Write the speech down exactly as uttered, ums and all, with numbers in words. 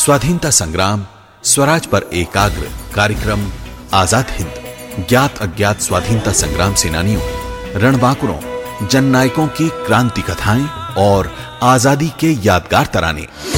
स्वाधीनता संग्राम स्वराज पर एकाग्र कार्यक्रम आजाद हिंद ज्ञात अज्ञात स्वाधीनता संग्राम सेनानियों, रणबांकुरों, जननायकों की क्रांति कथाएं और आजादी के यादगार तराने।